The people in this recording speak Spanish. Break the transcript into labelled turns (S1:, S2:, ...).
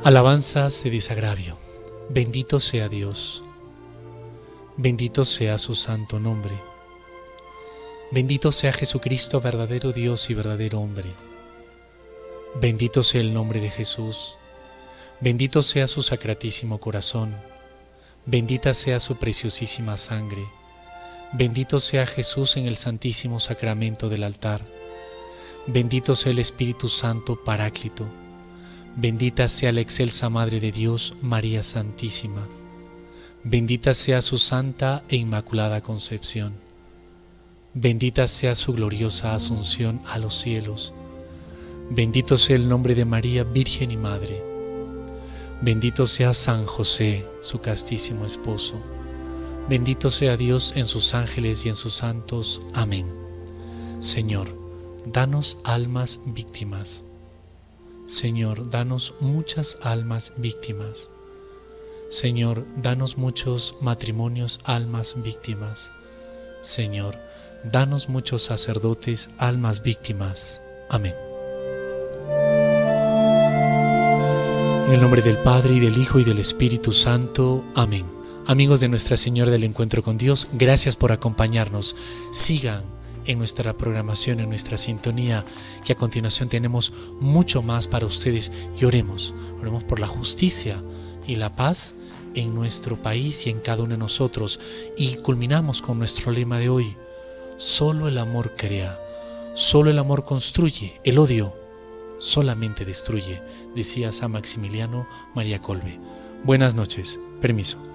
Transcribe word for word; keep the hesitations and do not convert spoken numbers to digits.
S1: Alabanzas de desagravio. Bendito sea Dios. Bendito sea su santo nombre. Bendito sea Jesucristo, verdadero Dios y verdadero hombre. Bendito sea el nombre de Jesús. Bendito sea su sacratísimo corazón. Bendita sea su preciosísima sangre. Bendito sea Jesús en el santísimo sacramento del altar. Bendito sea el Espíritu Santo Paráclito. Bendita sea la excelsa Madre de Dios, María Santísima. Bendita sea su santa e inmaculada concepción. Bendita sea su gloriosa asunción a los cielos. Bendito sea el nombre de María, Virgen y Madre. Bendito sea San José, su castísimo esposo. Bendito sea Dios en sus ángeles y en sus santos. Amén. Señor, danos almas víctimas. Señor, danos muchas almas víctimas. Señor, danos muchos matrimonios, almas víctimas. Señor, danos muchos sacerdotes, almas víctimas. Amén. En el nombre del Padre, y del Hijo, y del Espíritu Santo. Amén. Amigos de Nuestra Señora del Encuentro con Dios, gracias por acompañarnos. Sigan en nuestra programación, en nuestra sintonía, que a continuación tenemos mucho más para ustedes, y oremos, oremos por la justicia y la paz en nuestro país y en cada uno de nosotros. Y culminamos con nuestro lema de hoy: solo el amor crea, solo el amor construye, el odio solamente destruye, decía San Maximiliano María Kolbe. Buenas noches, permiso.